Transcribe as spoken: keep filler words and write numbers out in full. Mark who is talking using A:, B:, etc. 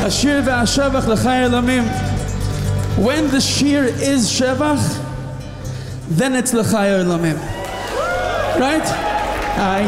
A: Hashir v'Hashavach l'chai olamim. When the shir is shevach, then it's l'chai olamim. Right? I